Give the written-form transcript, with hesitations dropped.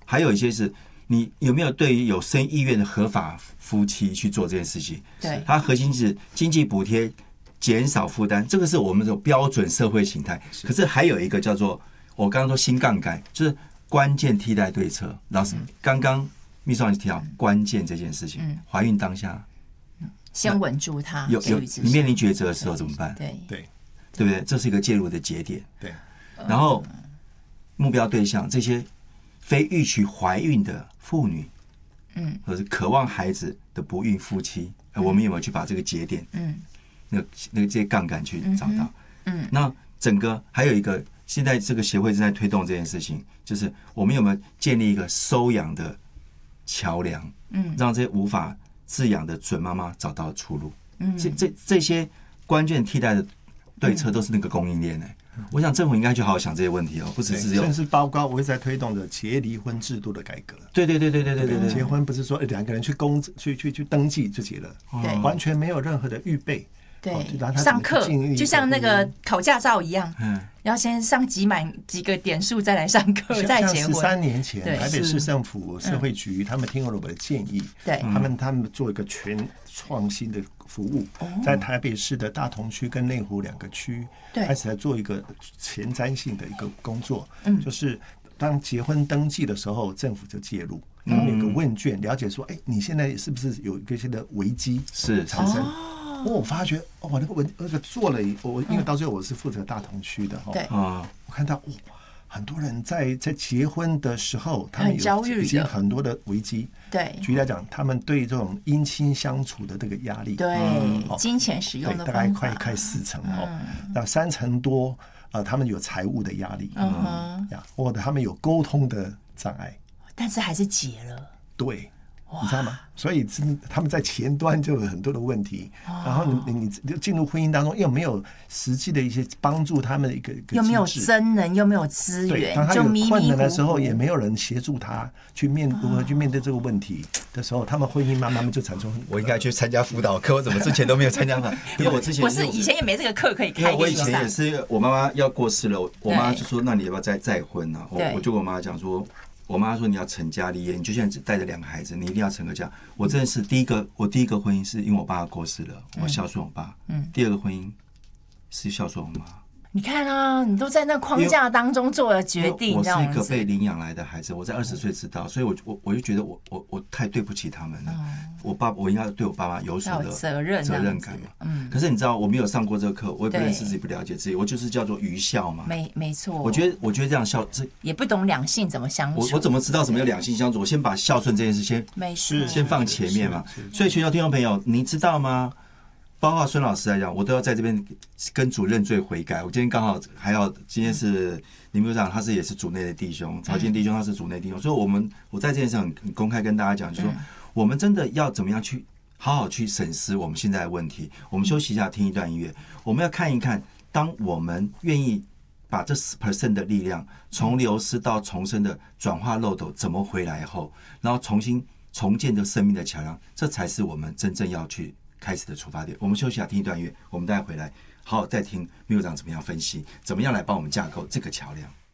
还有一些是你有没有对于有生意愿的合法夫妻去做这件事情？ 对， 它核心是经济补贴。减少负担，这个是我们的标准社会形态。可是还有一个叫做我刚刚说新杠杆，就是关键替代对策。老师，刚刚秘书长提到关键这件事情，怀孕当下先稳住它， 你面临抉择的时候怎么办？ 对不对？这是一个介入的节点。 对， 然后目标对象这些非预期怀孕的妇女，或者是渴望孩子的不孕夫妻，我们有没有去把这个节点，那个这些杠杆去找到？那整个还有一个，现在这个协会正在推动这件事情，就是我们有没有建立一个收养的桥梁，让这些无法饲养的准妈妈找到出路。这些关键替代的对策都是那个供应链。我想政府应该去好好想这些问题哦，不只是甚至包括我一直在推动的企业离婚制度的改革。 对， 结婚不是说两个人去登记就结了，完全没有任何的预备。 对，上课就像那个考驾照一样，要先上满几个点数再来上课，再结婚。 13年前，台北市政府社会局他们听了我的建议，他们做一个全创新的服务，在台北市的大同区跟内湖2个区开始来做一个前瞻性的一个工作，就是当结婚登记的时候，政府就介入，他们有个问卷了解说，你现在是不是有一些的危机产生？我发觉那个做了，因为到最后我是负责大同区的，我看到很多人在结婚的时候，他们已经很多的危机。 对， 举例来讲，他们对这种姻亲相处的这个压力， 对，金钱使用的大概快40%那30%多他们有财务的压力，或者他们有沟通的障碍， 但是还是结了。 对。你知道吗？所以他们在前端就有很多的问题，然后你进入婚姻当中又没有实际的一些帮助他们的一个又没有真人，又没有资源， 当他有困难的时候，也没有人协助他去如何去面对这个问题的时候，他们婚姻慢慢就产生。 我应该去参加辅导课，我怎么之前都没有参加呢？因为我之前不是以前也没这个课可以开。 我以前也是，我妈妈要过世了，我妈就说：“那你要不要再婚呢？”我就跟我妈讲说。我妈说你要成家立业，你就现在只带着2个孩子，你一定要成个家。我真的是我第一个婚姻是因为我爸过世了，我孝顺我爸。第2个婚姻是孝顺我妈。 你看啊，你都在那框架当中做了决定。 我是一个被领养来的孩子，我在20岁知道，所以我就觉得我太对不起他们了。我应该对我爸妈有所的责任感嘛。可是你知道，我没有上过这个课，我也不认识自己，不了解自己，我就是叫做愚孝嘛。 没错。 我觉得这样也不懂两性怎么相处。 我怎么知道什么叫两性相处？我先把孝顺这件事先放前面嘛。所以全球听众朋友，你知道吗？包括孙老师来讲，我都要在这边跟主认罪悔改。我今天刚好今天是林部长，他也是主内的弟兄，曹健弟兄他是主内弟兄，所以我在这件事上很公开跟大家讲，就是说我们真的要怎么样去好好去审视我们现在的问题。我们休息一下，听一段音乐，我们要看一看，当我们愿意把这10% 的力量从流失到重生的转化漏斗怎么回来后，然后重新重建这生命的桥梁，这才是我们真正要去开始的出发点。我们休息一下，听一段音乐，我们待会回来好好再听秘书长怎么样分析，怎么样来帮我们架构这个桥梁。